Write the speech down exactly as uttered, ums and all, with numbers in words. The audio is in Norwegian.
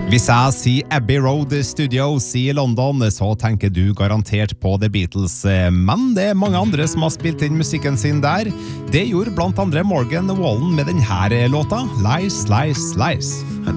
Hvis jeg sier Abbey Road Studios i London, så tenker du garantert på The Beatles, men det er mange andre som har spilt inn musikken sin der. Det gjorde blant andre Morgan Wallen med denne låta, Lies, Lies, Lies.